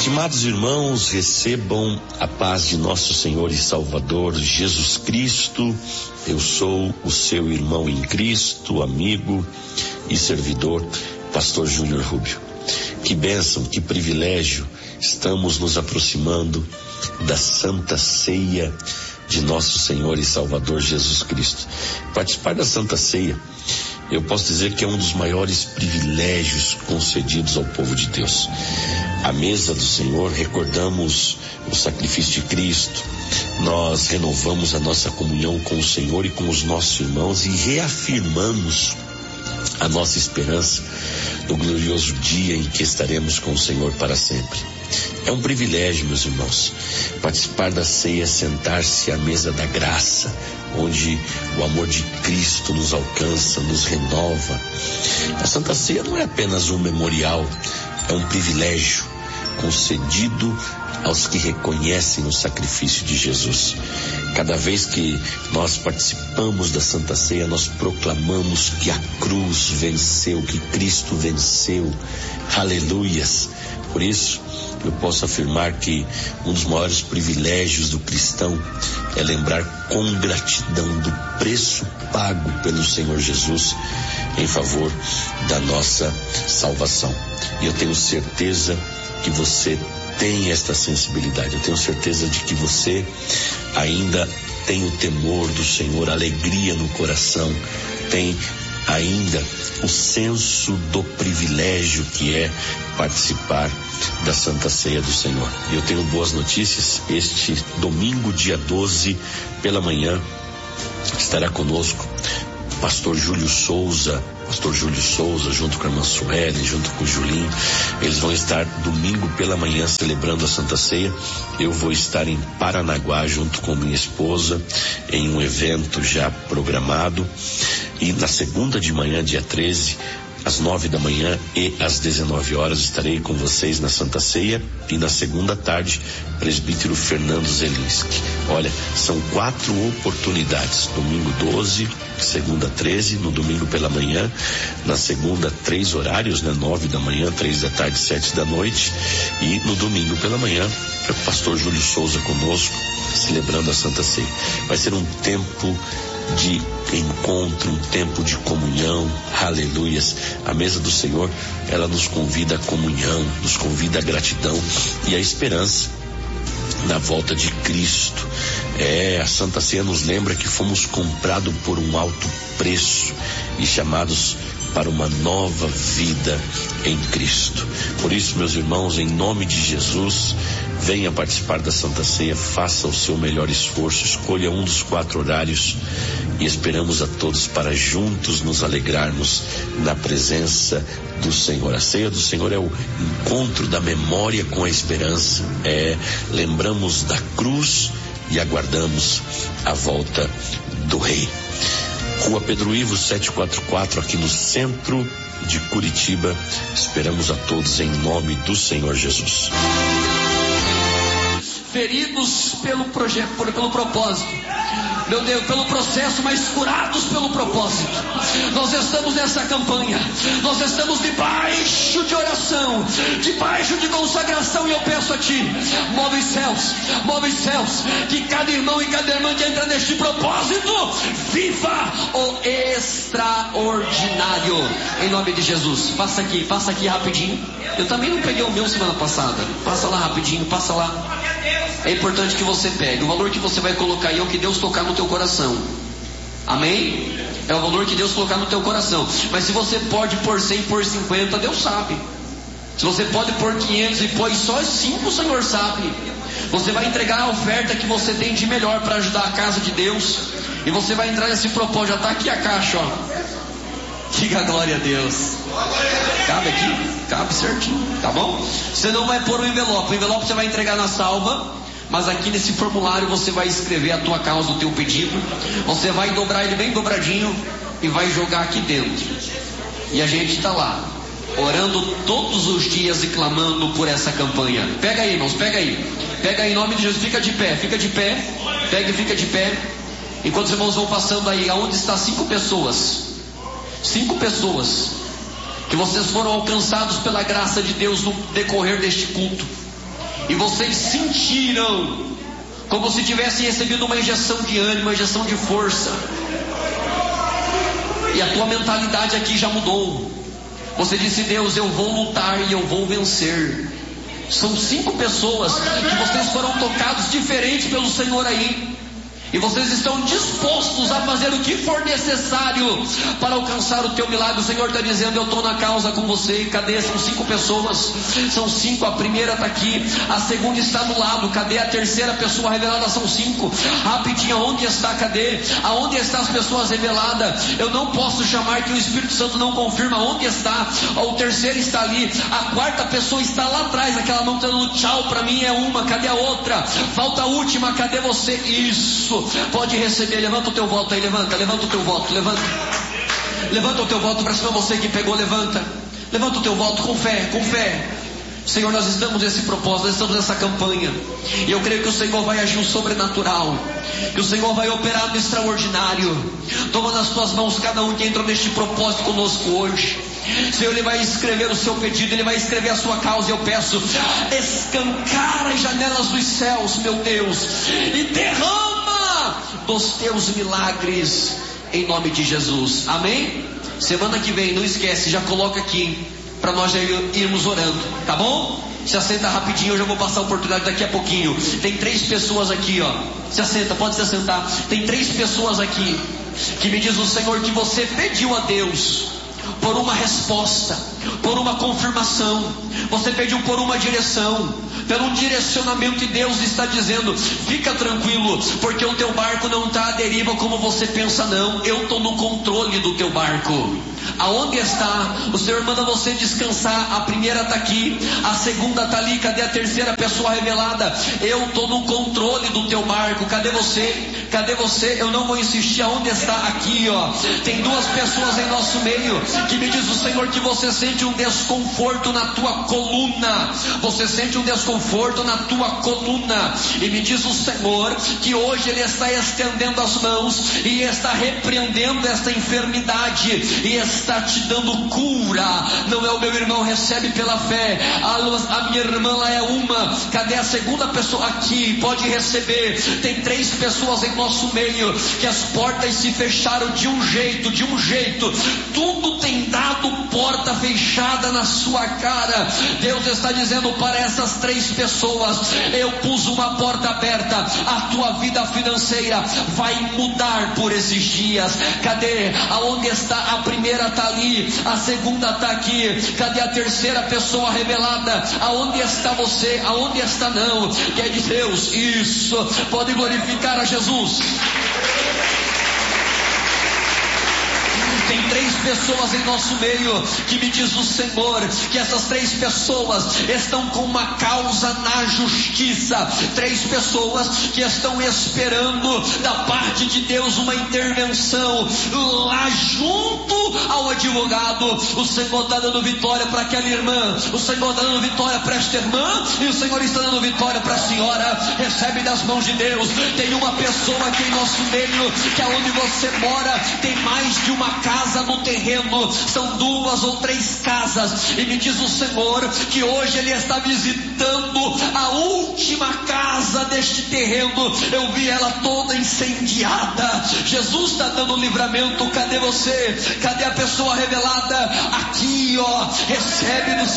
Estimados irmãos, recebam a paz de nosso Senhor e Salvador Jesus Cristo. Eu sou o seu irmão em Cristo, amigo e servidor, Pastor Júnior Rubio. Que bênção, que privilégio, estamos nos aproximando da Santa Ceia de nosso Senhor e Salvador Jesus Cristo. Participar da Santa Ceia, eu posso dizer que é um dos maiores privilégios concedidos ao povo de Deus. À mesa do Senhor, recordamos o sacrifício de Cristo, nós renovamos a nossa comunhão com o Senhor e com os nossos irmãos e reafirmamos a nossa esperança no glorioso dia em que estaremos com o Senhor para sempre. É um privilégio, meus irmãos, participar da ceia, sentar-se à mesa da graça, onde o amor de Cristo nos alcança, nos renova. A Santa Ceia não é apenas um memorial, é um privilégio concedido aos que reconhecem o sacrifício de Jesus. Cada vez que nós participamos da Santa Ceia, nós proclamamos que a cruz venceu, que Cristo venceu. Aleluias! Por isso, eu posso afirmar que um dos maiores privilégios do cristão é lembrar com gratidão do preço pago pelo Senhor Jesus em favor da nossa salvação. E eu tenho certeza que você tem esta sensibilidade, eu tenho certeza de que você ainda tem o temor do Senhor, alegria no coração, tem ainda o senso do privilégio que é participar da Santa Ceia do Senhor. E eu tenho boas notícias. Este domingo, dia 12, pela manhã, estará conosco Pastor Júlio Souza, junto com a irmã Sueli, junto com o Julinho. Eles vão estar domingo pela manhã celebrando a Santa Ceia. Eu vou estar em Paranaguá junto com minha esposa em um evento já programado. E na segunda de manhã, dia 13, às 9 da manhã e às 19 horas estarei com vocês na Santa Ceia. E na segunda tarde, presbítero Fernando Zelinski. Olha, são 4 oportunidades: domingo 12, segunda 13, no domingo pela manhã, na segunda 3 horários, né? 9 da manhã, 3 da tarde, 7 da noite, e no domingo pela manhã é o pastor Júlio Souza conosco, celebrando a Santa Ceia. Vai ser um tempo de encontro, um tempo de comunhão. Aleluias! A mesa do Senhor, ela nos convida à comunhão, nos convida à gratidão e à esperança na volta de Cristo. A Santa Ceia nos lembra que fomos comprados por um alto preço e chamados para uma nova vida em Cristo. Por isso, meus irmãos, em nome de Jesus, venha participar da Santa Ceia, faça o seu melhor esforço, escolha um dos 4 horários e esperamos a todos para juntos nos alegrarmos na presença do Senhor. A ceia do Senhor é o encontro da memória com a esperança. Lembramos da cruz e aguardamos a volta do Rei. Rua Pedro Ivo 744, aqui no centro de Curitiba. Esperamos a todos em nome do Senhor Jesus. Feridos pelo propósito, meu Deus, pelo processo, mas curados pelo propósito. Nós estamos nessa campanha, nós estamos debaixo de oração, debaixo de consagração, e eu peço a Ti, move os céus, que cada irmão e cada irmã que entra neste propósito viva o extraordinário, em nome de Jesus. Passa aqui rapidinho. Eu também não peguei o meu semana passada. Passa lá rapidinho, passa lá. É importante que você pegue. O valor que você vai colocar aí é o que Deus tocar no teu coração. Amém? É o valor que Deus colocar no teu coração. Mas se você pode pôr 100, pôr 50, Deus sabe. Se você pode pôr 500 e pôr só 5, o Senhor sabe. Você vai entregar a oferta que você tem de melhor para ajudar a casa de Deus. E você vai entrar nesse propósito. Já está aqui a caixa, ó. Diga glória a Deus. Cabe aqui? Cabe certinho, tá bom? Você não vai pôr o envelope. O envelope você vai entregar na salva. Mas aqui nesse formulário você vai escrever a tua causa, o teu pedido. Você vai dobrar ele bem dobradinho e vai jogar aqui dentro. E a gente está lá, orando todos os dias e clamando por essa campanha. Pega aí, irmãos, pega aí. Pega aí em nome de Jesus, fica de pé. Pega e fica de pé. Enquanto os irmãos vão passando aí, aonde está 5 pessoas. 5 pessoas que vocês foram alcançados pela graça de Deus no decorrer deste culto. e vocês sentiram como se tivessem recebido uma injeção de ânimo, uma injeção de força, e a tua mentalidade aqui já mudou. Você disse: Deus, eu vou lutar e eu vou vencer. São 5 pessoas que vocês foram tocados diferentes pelo Senhor aí, e vocês estão dispostos a fazer o que for necessário para alcançar o teu milagre. O Senhor está dizendo: eu estou na causa com você. Cadê? São 5 pessoas. São 5. A primeira está aqui, a segunda está do lado. Cadê a terceira pessoa revelada? São 5. Rapidinho, onde está? Cadê? Aonde estão as pessoas reveladas? Eu não posso chamar que o Espírito Santo não confirma. Onde está? O terceiro está ali. A quarta pessoa está lá atrás. Aquela mão está dando tchau para mim, é uma. Cadê a outra? Falta a última. Cadê você? Isso. Pode receber. Levanta o teu voto aí. Levanta o teu voto. Levanta o teu voto para cima. Você que pegou, levanta o teu voto com fé. Senhor, nós estamos nesse propósito, nós estamos nessa campanha, e eu creio que o Senhor vai agir o sobrenatural, que o Senhor vai operar no extraordinário. Toma nas tuas mãos cada um que entrou neste propósito conosco hoje. Senhor, Ele vai escrever o seu pedido, Ele vai escrever a sua causa. E eu peço: escancara as janelas dos céus, meu Deus, e derrama dos teus milagres, em nome de Jesus. Amém? Semana que vem, não esquece, já coloca aqui para nós já irmos orando, tá bom? Se assenta rapidinho, eu já vou passar a oportunidade daqui a pouquinho. Tem 3 pessoas aqui, ó. Se assenta, pode se assentar. Tem 3 pessoas aqui que me diz o Senhor que você pediu a Deus por uma resposta, por uma confirmação. Você pediu por uma direção, pelo um direcionamento, e Deus está dizendo: fica tranquilo, porque o teu barco não está à deriva como você pensa, não. Eu estou no controle do teu barco. Aonde está? O Senhor manda você descansar. A primeira está aqui, a segunda está ali. Cadê a terceira pessoa revelada? Eu estou no controle do teu barco. Cadê você? Cadê você? Eu não vou insistir. Aonde está? Aqui, ó. Tem 2 pessoas em nosso meio que me diz o Senhor que você sente um desconforto na tua coluna. Você sente um desconforto na tua coluna, e me diz o Senhor que hoje Ele está estendendo as mãos e está repreendendo esta enfermidade e está te dando cura. Não é o meu irmão? Recebe pela fé. A minha irmã lá é uma. Cadê a segunda pessoa? Aqui, pode receber. Tem 3 pessoas em nosso meio que as portas se fecharam de um jeito. Tudo tem dado porta fechada na sua cara. Deus está dizendo para essas 3 pessoas: eu pus uma porta aberta. A tua vida financeira vai mudar por esses dias. Cadê? Aonde está? A primeira está ali, a segunda está aqui. Cadê a terceira pessoa revelada? Aonde está você? Aonde está? Não, que é de Deus. Isso, pode glorificar a Jesus. Tem 3 pessoas em nosso meio que me diz o Senhor que essas 3 pessoas estão com uma causa na justiça. 3 pessoas que estão esperando da parte de Deus uma intervenção lá junto ao advogado. O Senhor está dando vitória para aquela irmã, o Senhor está dando vitória para esta irmã, e o Senhor está dando vitória para a senhora. Recebe das mãos de Deus. Tem uma pessoa aqui em nosso meio que aonde você mora tem mais de uma casa no terreno, são 2 ou 3 casas, e me diz o Senhor que hoje Ele está visitando a última casa deste terreno. Eu vi ela toda incendiada. Jesus está dando livramento. Cadê você? Cadê a pessoa revelada? Aqui, ó. Recebe no